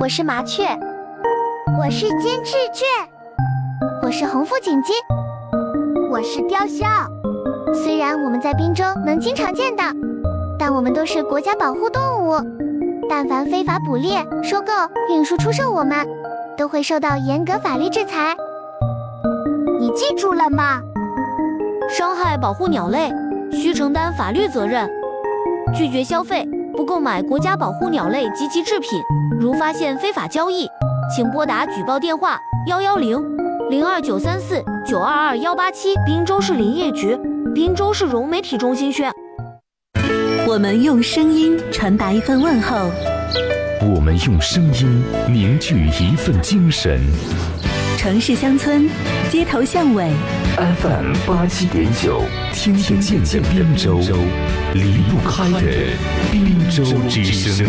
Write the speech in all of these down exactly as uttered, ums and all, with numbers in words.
我是麻雀， 我是金翅雀， 我是红腹锦鸡， 我是雕鸮。 虽然我们在滨州能经常见到，但我们都是国家保护动物，但凡非法捕猎、收购、运输、出售我们，都会受到严格法律制裁。 你记住了吗？ 伤害保护鸟类，需承担法律责任。拒绝消费，不购买国家保护鸟类及其制品。如发现非法交易，请拨打举报电话幺幺零零二九三四九二二幺八七。滨州市林业局，滨州市融媒体中心宣。 我们用声音传达一份问候， 我们用声音凝聚一份精神。 城市乡村，街头巷尾 F M 八七点九，听得见的滨州，离不开的滨州之声。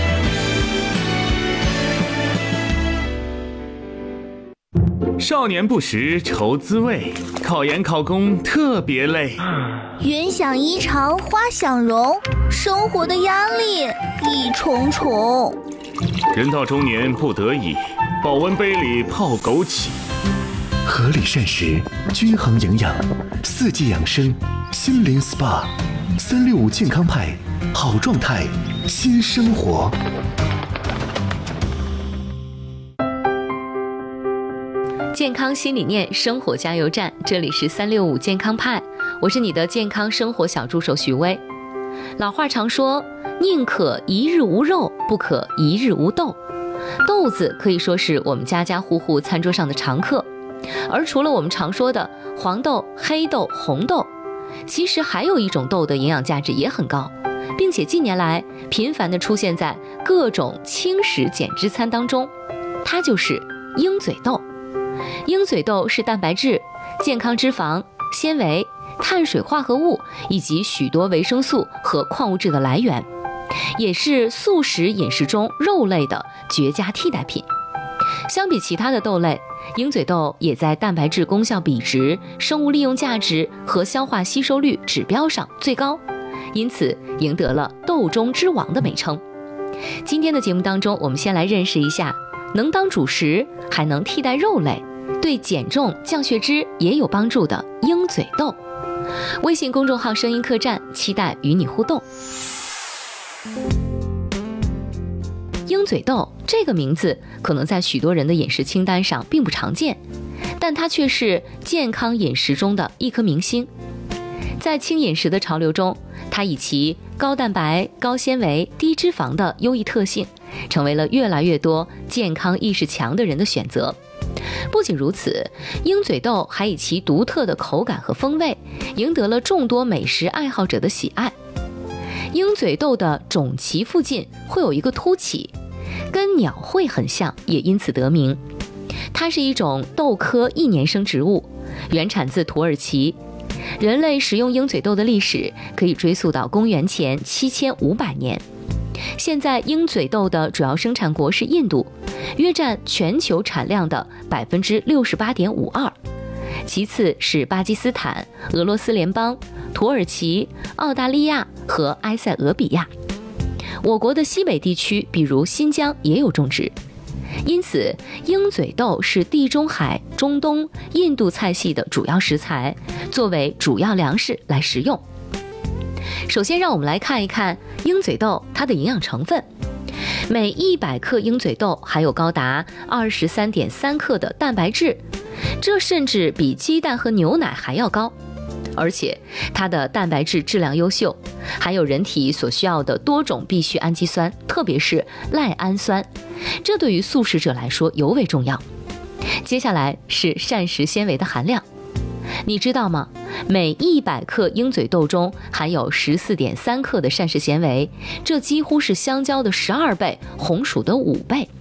少年不识愁滋味，考研考公特别累。 云想衣裳花想容，生活的压力一重重。 人到中年不得已，保温杯里泡枸杞。 合理膳食，均衡营养，四季养生，心灵 S P A， 三六五健康派，好状态，新生活。 健康新理念，生活加油站，这里是三六五健康派，我是你的健康生活小助手徐薇。老话常说，宁可一日无肉，不可一日无豆。豆子可以说是我们家家户户餐桌上的常客，而除了我们常说的黄豆、黑豆、红豆，其实还有一种豆的营养价值也很高，并且近年来频繁地出现在各种轻食减脂餐当中，它就是鹰嘴豆。鹰嘴豆是蛋白质、健康脂肪、纤维、碳水化合物以及许多维生素和矿物质的来源，也是素食饮食中肉类的绝佳替代品。相比其他的豆类，鹰嘴豆也在蛋白质功效比值、生物利用价值和消化吸收率指标上最高，因此赢得了豆中之王的美称。今天的节目当中，我们先来认识一下能当主食还能替代肉类，对减重降血脂也有帮助的鹰嘴豆。微信公众号声音客栈，期待与你互动。鹰嘴豆这个名字可能在许多人的饮食清单上并不常见，但它却是健康饮食中的一颗明星。在轻饮食的潮流中，它以其高蛋白、高纤维、低脂肪的优异特性，成为了越来越多健康意识强的人的选择。不仅如此，鹰嘴豆还以其独特的口感和风味，赢得了众多美食爱好者的喜爱。鹰嘴豆的种脐附近会有一个凸起，跟鸟喙很像，也因此得名。它是一种豆科一年生植物，原产自土耳其。人类食用鹰嘴豆的历史可以追溯到公元前七千五百年。现在鹰嘴豆的主要生产国是印度，约占全球产量的 百分之六十八点五二， 其次是巴基斯坦、俄罗斯联邦、土耳其、澳大利亚和埃塞俄比亚。我国的西北地区比如新疆也有种植，因此鹰嘴豆是地中海、中东、印度菜系的主要食材，作为主要粮食来食用。首先让我们来看一看鹰嘴豆它的营养成分。每一百克鹰嘴豆含有高达 二十三点三克的蛋白质，这甚至比鸡蛋和牛奶还要高。而且它的蛋白质质量优秀，含有人体所需要的多种必需氨基酸，特别是赖氨酸，这对于素食者来说尤为重要。接下来是膳食纤维的含量，你知道吗？每一百克鹰嘴豆中含有 十四点三克的膳食纤维，这几乎是香蕉的十二倍，红薯的五倍。